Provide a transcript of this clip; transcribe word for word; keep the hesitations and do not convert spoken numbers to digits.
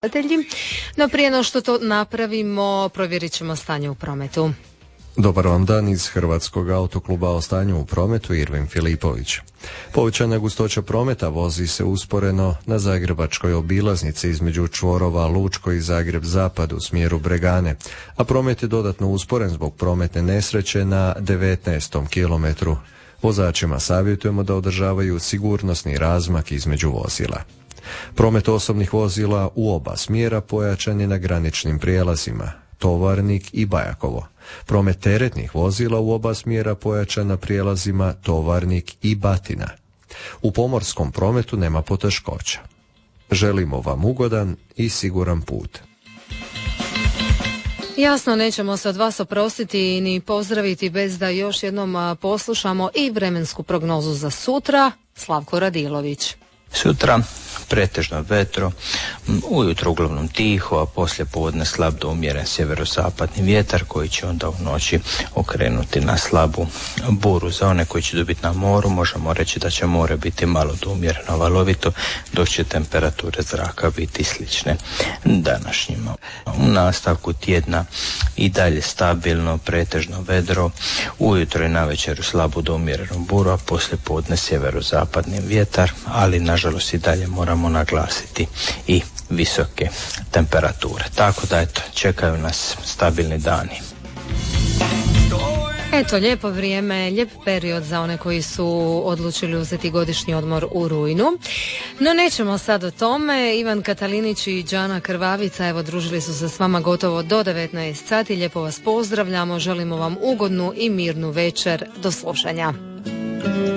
No prije no što to napravimo, provjerit ćemo stanje u prometu. Dobar vam dan iz Hrvatskog autokluba o stanju u prometu, Irvin Filipović. Povećana gustoća prometa vozi se usporeno na zagrebačkoj obilaznici između čvorova Lučko i Zagreb Zapad u smjeru Bregane, a promet je dodatno usporen zbog prometne nesreće na devetnaestom kilometru. Vozačima savjetujemo da održavaju sigurnosni razmak između vozila. Promet osobnih vozila u oba smjera pojačan je na graničnim prijelazima Tovarnik i Bajakovo. Promet teretnih vozila u oba smjera pojačan na prijelazima Tovarnik i Batina. U pomorskom prometu nema poteškoća. Želimo vam ugodan i siguran put. Jasno, nećemo se od vas oprostiti ni pozdraviti bez da još jednom poslušamo i vremensku prognozu za sutra. Slavko Radilović. Sutra pretežno vetro, ujutro uglavnom tiho, a poslije podne slab do umjeren sjeverozapadni vjetar koji će onda u noći okrenuti na slabu buru. Za one koji će dobiti na moru možemo reći da će more biti malo do umjereno valovito, dok će temperature zraka biti slične današnjima. U nastavku tjedna i dalje stabilno, pretežno vedro, ujutro i navečer slabu do umjerenu buru, a poslije podne sjeverozapadni vjetar, ali nažalost i dalje moramo naglasiti i visoke temperature. Tako da eto, čekaju nas stabilni dani. Eto, lijepo vrijeme, lijep period za one koji su odlučili uzeti godišnji odmor u rujnu. No nećemo sad o tome. Ivan Katalinić i Đana Krvavica, evo, družili su se s vama gotovo do devetnaest sati. Lijepo vas pozdravljamo, želimo vam ugodnu i mirnu večer. Do slušanja.